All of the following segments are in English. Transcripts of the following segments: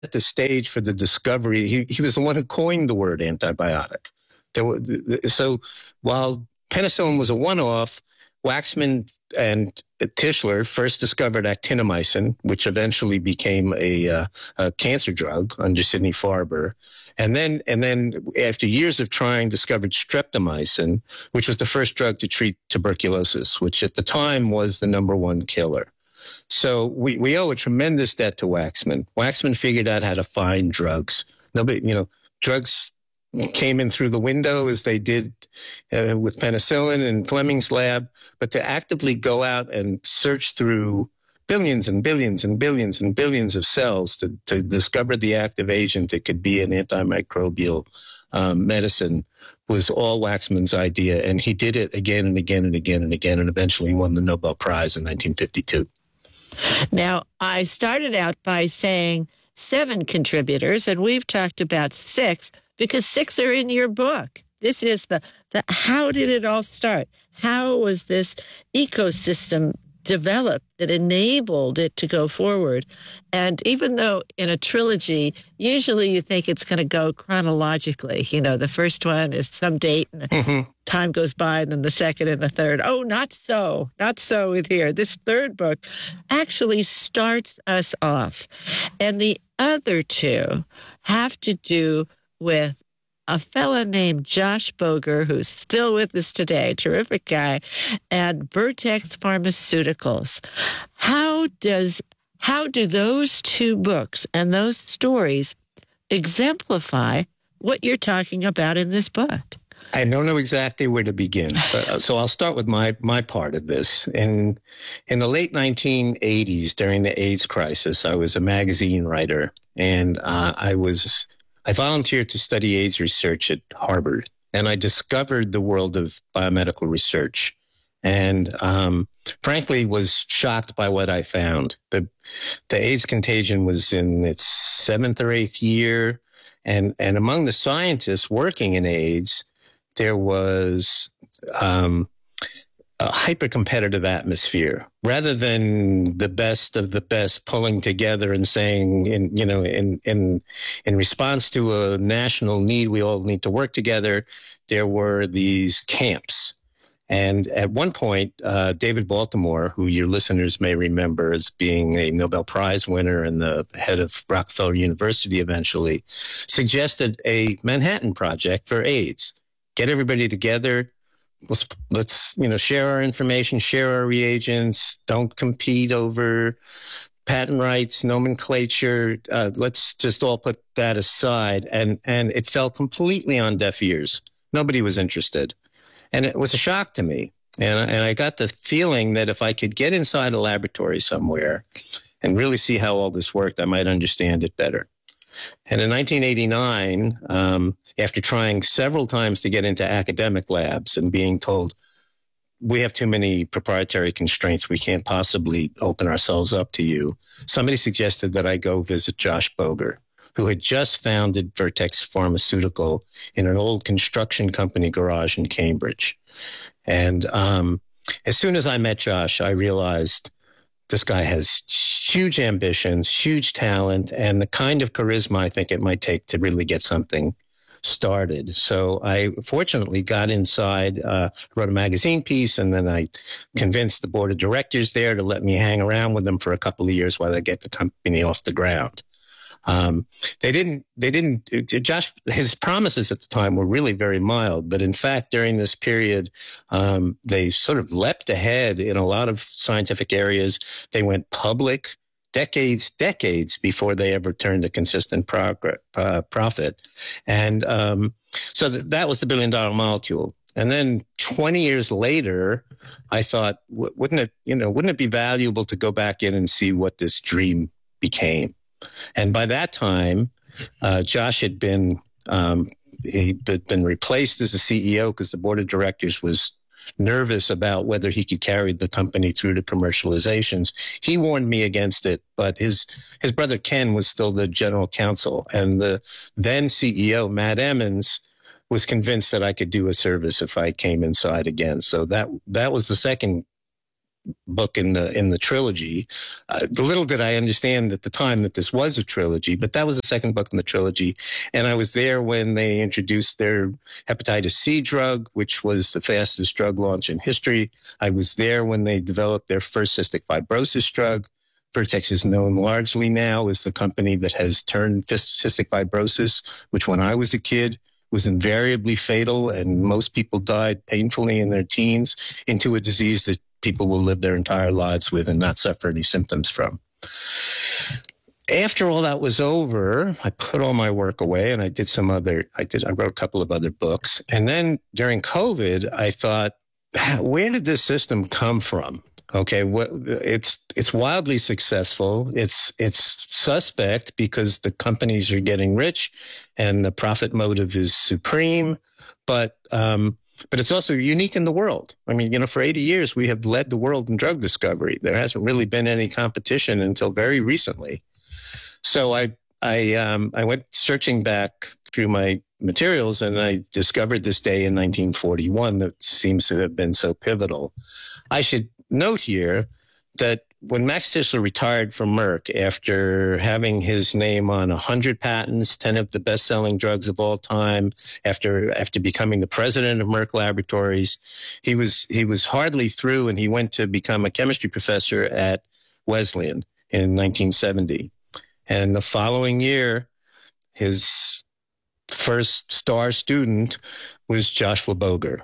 the stage for the discovery. He was the one who coined the word antibiotic. So while penicillin was a one-off, Waxman and Tischler first discovered actinomycin, which eventually became a cancer drug under Sidney Farber. And then after years of trying, discovered streptomycin, which was the first drug to treat tuberculosis, which at the time was the number one killer. So we owe a tremendous debt to Waxman. Waxman figured out how to find drugs. Drugs came in through the window as they did with penicillin in Fleming's lab, but to actively go out and search through billions and billions and billions and billions of cells to discover the active agent that could be an antimicrobial medicine was all Waxman's idea. And he did it again and again and again and again, and eventually won the Nobel Prize in 1952. Now, I started out by saying 7 contributors, and we've talked about 6 because 6 are in your book. This is the how did it all start? How was this ecosystem developed that enabled it to go forward? And even though in a trilogy, usually you think it's going to go chronologically. The first one is some date and time goes by, and then the second and the third. Oh, not so. Not so with here. This third book actually starts us off. And the other 2 have to do with a fella named Josh Boger, who's still with us today, terrific guy, and Vertex Pharmaceuticals. How do those 2 books and those stories exemplify what you're talking about in this book? I don't know exactly where to begin, so I'll start with my part of this. In the late 1980s, during the AIDS crisis, I was a magazine writer, and I volunteered to study AIDS research at Harvard, and I discovered the world of biomedical research, and frankly was shocked by what I found. The AIDS contagion was in its 7th or 8th year, and among the scientists working in AIDS, there was a hyper-competitive atmosphere. Rather than the best of the best pulling together and saying, in response to a national need, we all need to work together, there were these camps. And at one point, David Baltimore, who your listeners may remember as being a Nobel Prize winner and the head of Rockefeller University eventually, suggested a Manhattan Project for AIDS. Get everybody together. Let's share our information, share our reagents, don't compete over patent rights, nomenclature. Let's just all put that aside. And it fell completely on deaf ears. Nobody was interested. And it was a shock to me. And I got the feeling that if I could get inside a laboratory somewhere and really see how all this worked, I might understand it better. And in 1989, after trying several times to get into academic labs and being told, we have too many proprietary constraints, we can't possibly open ourselves up to you, somebody suggested that I go visit Josh Boger, who had just founded Vertex Pharmaceutical in an old construction company garage in Cambridge. And as soon as I met Josh, I realized this guy has huge ambitions, huge talent, and the kind of charisma I think it might take to really get something started. So I fortunately got inside, wrote a magazine piece, and then I convinced the board of directors there to let me hang around with them for a couple of years while I get the company off the ground. Josh, his promises at the time were really very mild, but in fact, during this period, they sort of leapt ahead in a lot of scientific areas. They went public decades before they ever turned a consistent profit. And, so that was the $1 billion molecule. And then 20 years later, I thought, wouldn't it be valuable to go back in and see what this dream became? And by that time, Josh had been replaced as the CEO because the board of directors was nervous about whether he could carry the company through to commercializations. He warned me against it, but his brother Ken was still the general counsel, and the then CEO Matt Emmons was convinced that I could do a service if I came inside again. So that was the second book in the trilogy. Little did I understand at the time that this was a trilogy, but that was the second book in the trilogy. And I was there when they introduced their hepatitis C drug, which was the fastest drug launch in history. I was there when they developed their first cystic fibrosis drug. Vertex is known largely now as the company that has turned cystic fibrosis, which when I was a kid was invariably fatal, and most people died painfully in their teens, into a disease that people will live their entire lives with and not suffer any symptoms from. After all that was over, I put all my work away and I wrote a couple of other books. And then during COVID, I thought, where did this system come from? Okay, it's wildly successful. It's suspect because the companies are getting rich and the profit motive is supreme. But it's also unique in the world. I mean, for 80 years, we have led the world in drug discovery. There hasn't really been any competition until very recently. So I went searching back through my materials and I discovered this day in 1941 that seems to have been so pivotal. I should note here that when Max Tishler retired from Merck after having his name on 100 patents, 10 of the best-selling drugs of all time, after becoming the president of Merck Laboratories, he was hardly through, and he went to become a chemistry professor at Wesleyan in 1970. And the following year, his first star student was Joshua Boger.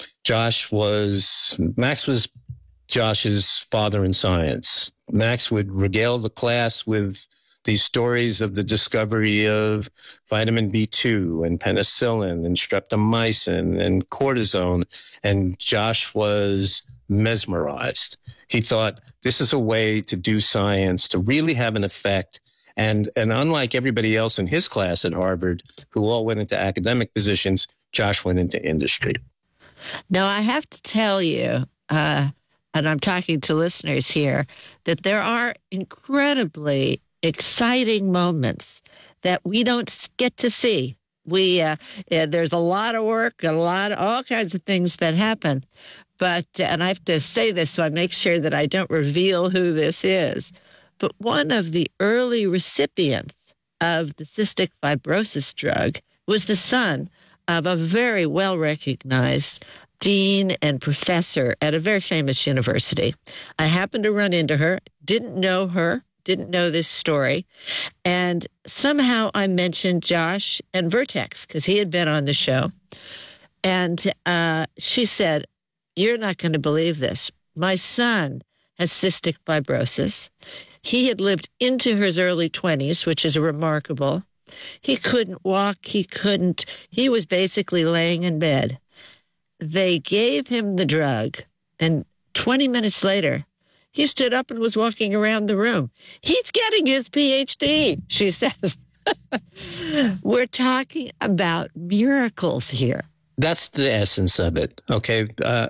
Max was Josh's father in science. Max would regale the class with these stories of the discovery of vitamin B2 and penicillin and streptomycin and cortisone. And Josh was mesmerized. He thought, this is a way to do science, to really have an effect. And unlike everybody else in his class at Harvard, who all went into academic positions, Josh went into industry. Now, I have to tell you, and I'm talking to listeners here, that there are incredibly exciting moments that we don't get to see. There's a lot of work, all kinds of things that happen. But, and I have to say this so I make sure that I don't reveal who this is, but one of the early recipients of the cystic fibrosis drug was the son of a very well-recognized dean and professor at a very famous university. I happened to run into her, didn't know this story, and somehow I mentioned Josh and Vertex because he had been on the show. And she said, "You're not going to believe this. My son has cystic fibrosis. He had lived into his early 20s, which is remarkable. He couldn't walk. He was basically laying in bed. They gave him the drug, and 20 minutes later, he stood up and was walking around the room. He's getting his PhD," she says. We're talking about miracles here. That's the essence of it. Okay.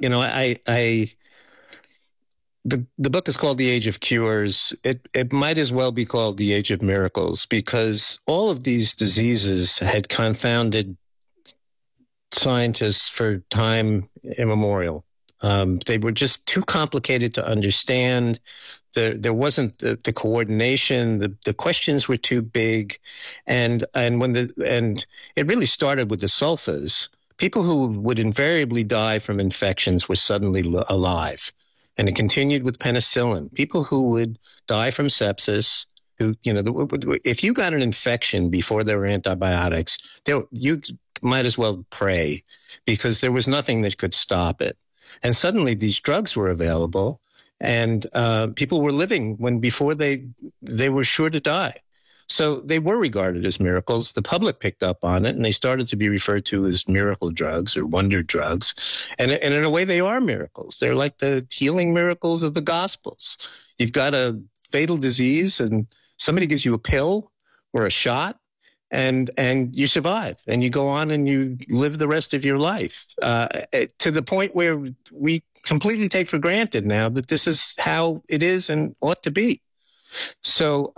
The book is called The Age of Cures. It might as well be called The Age of Miracles because all of these diseases had confounded scientists for time immemorial. They were just too complicated to understand. There wasn't the coordination. The questions were too big, and it really started with the sulfas. People who would invariably die from infections were suddenly alive, and it continued with penicillin. People who would die from sepsis. If you got an infection before there were antibiotics, you might as well pray because there was nothing that could stop it. And suddenly these drugs were available and people were living before they were sure to die. So they were regarded as miracles. The public picked up on it and they started to be referred to as miracle drugs or wonder drugs. And in a way they are miracles. They're like the healing miracles of the Gospels. You've got a fatal disease and somebody gives you a pill or a shot and you survive and you go on and you live the rest of your life to the point where we completely take for granted now that this is how it is and ought to be. So,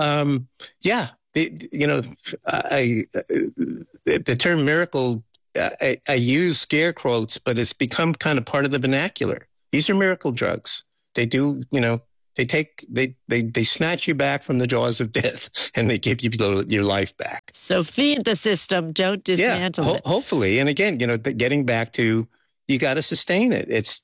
the term miracle, I use scare quotes, but it's become kind of part of the vernacular. These are miracle drugs. they do, they snatch you back from the jaws of death and they give you your life back. So feed the system, don't dismantle it. Hopefully. And again, getting back to, you got to sustain it. It's,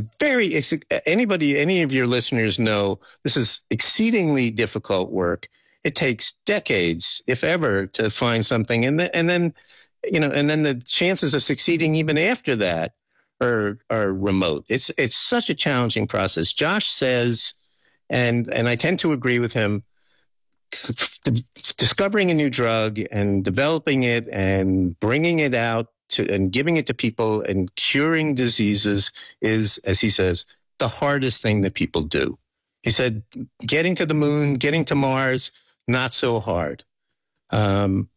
any of your listeners know this is exceedingly difficult work. It takes decades, if ever, to find something. And then the chances of succeeding even after that are remote. It's such a challenging process. Josh says, and I tend to agree with him, discovering a new drug and developing it and bringing it out and giving it to people and curing diseases is, as he says, the hardest thing that people do. He said, getting to the moon, getting to Mars, not so hard. And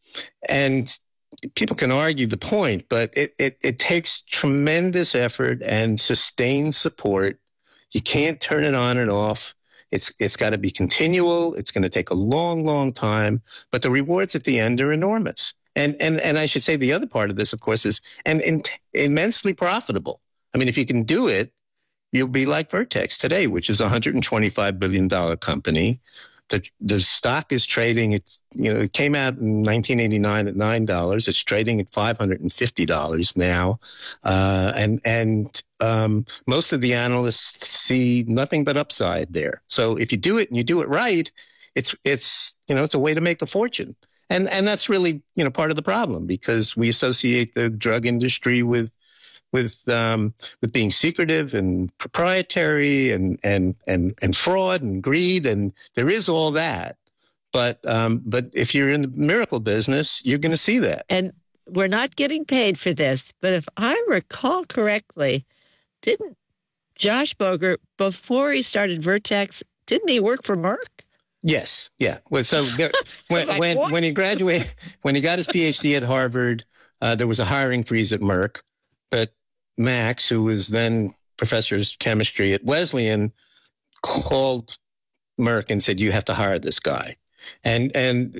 people can argue the point, but it takes tremendous effort and sustained support. You can't turn it on and off. It's got to be continual. It's going to take a long, long time, but the rewards at the end are enormous. And I should say the other part of this, of course, is immensely profitable. I mean, if you can do it, you'll be like Vertex today, which is a $125 billion company. The stock is trading at, it came out in 1989 at $9. It's trading at $550 now. And most of the analysts see nothing but upside there. So if you do it and you do it right, it's a way to make a fortune. And that's really, part of the problem, because we associate the drug industry with being secretive and proprietary and fraud and greed. And there is all that. But if you're in the miracle business, you're going to see that. And we're not getting paid for this. But if I recall correctly, didn't Josh Boger, before he started Vertex, didn't he work for Merck? Yes. Yeah. Well, so when he graduated, when he got his PhD at Harvard, there was a hiring freeze at Merck, but Max, who was then professor of chemistry at Wesleyan, called Merck and said, "You have to hire this guy." And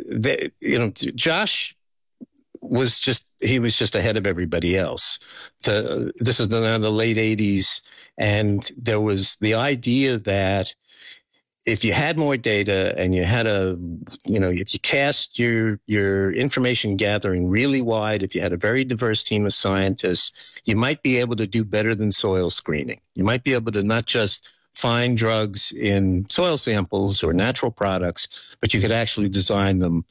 Josh was just ahead of everybody else. This is now the late 80s, and there was the idea that if you had more data and you had if you cast your information gathering really wide, if you had a very diverse team of scientists, you might be able to do better than soil screening. You might be able to not just find drugs in soil samples or natural products, but you could actually design them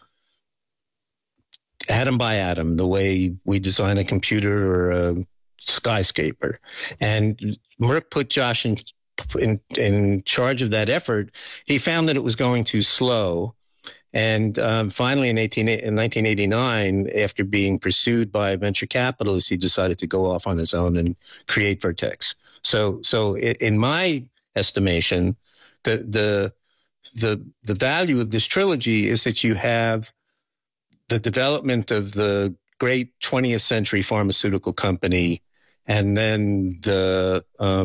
atom by atom, the way we design a computer or a skyscraper. And Merck put Josh in charge of that effort. He found that it was going too slow. And finally, in 1989, after being pursued by venture capitalists, he decided to go off on his own and create Vertex. So in my estimation, the value of this trilogy is that you have the development of the great 20th century pharmaceutical company, and then the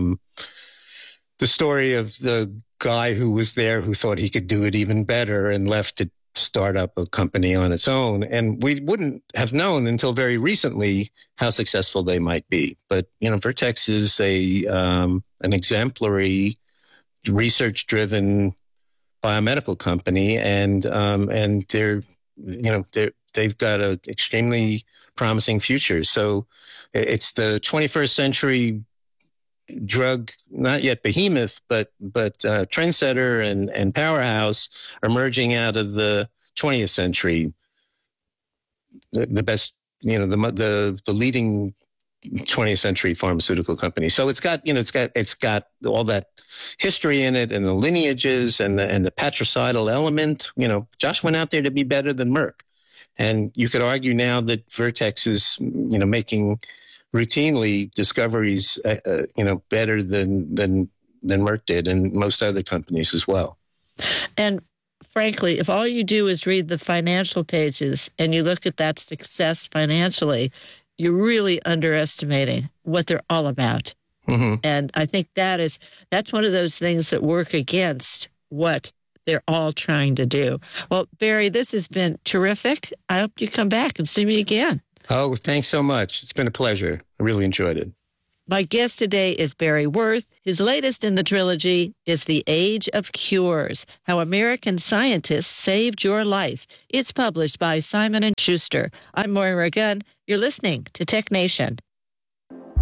story of the guy who was there who thought he could do it even better and left to start up a company on its own. And we wouldn't have known until very recently how successful they might be. But, Vertex is an exemplary, research-driven biomedical company, and they've got an extremely promising future. So it's the 21st century drug, not yet behemoth, but trendsetter and powerhouse emerging out of the 20th century. The best, the leading 20th century pharmaceutical company. So it's got all that history in it, and the lineages and the patricidal element. Josh went out there to be better than Merck. And you could argue now that Vertex is, making routinely discoveries, better than Merck did, and most other companies as well. And frankly, if all you do is read the financial pages and you look at that success financially, you're really underestimating what they're all about. Mm-hmm. And I think that's one of those things that work against what they're all trying to do. Well, Barry, this has been terrific. I hope you come back and see me again. Oh, thanks so much. It's been a pleasure. I really enjoyed it. My guest today is Barry Worth. His latest in the trilogy is The Age of Cures, How American Scientists Saved Your Life. It's published by Simon & Schuster. I'm Moira Gunn. You're listening to Tech Nation.